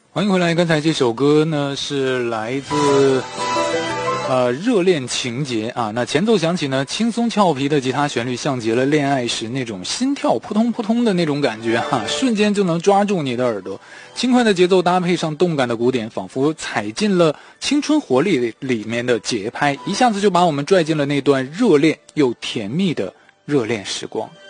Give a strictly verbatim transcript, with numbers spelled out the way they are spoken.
欢迎回来，刚才这首歌呢是来自呃热恋情节啊。那前奏响起呢，轻松俏皮的吉他旋律像极了恋爱时那种心跳扑通扑通的那种感觉哈、啊，瞬间就能抓住你的耳朵。轻快的节奏搭配上动感的鼓点，仿佛踩进了青春活力里面的节拍，一下子就把我们拽进了那段热恋又甜蜜的热恋时光。